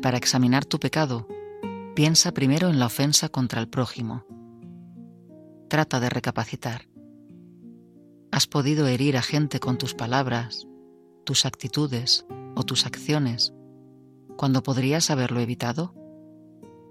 para examinar tu pecado, piensa primero en la ofensa contra el prójimo. Trata de recapacitar. ¿Has podido herir a gente con tus palabras, tus actitudes o tus acciones cuando podrías haberlo evitado?